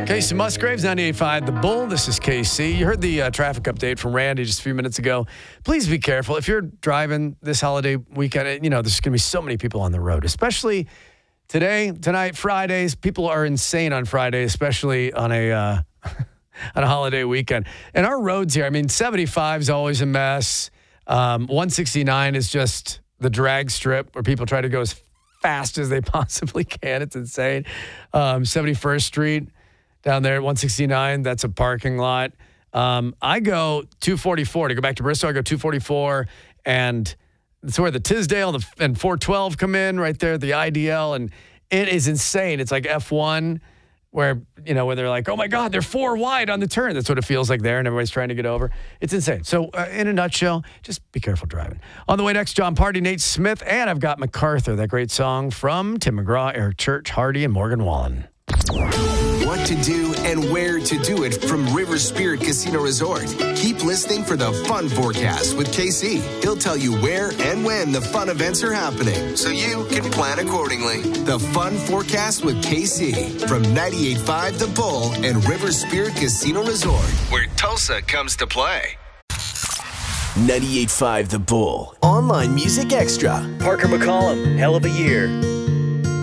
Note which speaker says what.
Speaker 1: Casey Musgraves, 98.5 The Bull. This is KC. You heard the traffic update from Randy just a few minutes ago. Please be careful. If you're driving this holiday weekend, there's going to be so many people on the road, especially today, tonight, Fridays. People are insane on Friday, especially on a holiday weekend. And our roads here, 75 is always a mess. 169 is just the drag strip where people try to go as fast as they possibly can. It's insane. 71st Street. Down there at 169, that's a parking lot. I go 244 to go back to Bristol. I go 244, and it's where the Tisdale and 412 come in right there, the IDL, and it is insane. It's like F1 where they're like, oh my God, they're 4 wide on the turn. That's what it feels like there, and everybody's trying to get over. It's insane. So in a nutshell, just be careful driving. On the way next, John Party, Nate Smith, and I've got MacArthur, that great song from Tim McGraw, Eric Church, Hardy, and Morgan Wallen.
Speaker 2: What to do and where to do it from River Spirit Casino Resort. Keep listening for the Fun Forecast with KC. He'll tell you where and when the fun events are happening, so you can plan accordingly. The Fun Forecast with KC from 98.5 The Bull and River Spirit Casino Resort, where Tulsa comes to play.
Speaker 3: 98.5 The Bull. Online Music Extra.
Speaker 4: Parker McCollum, Hell of a Year.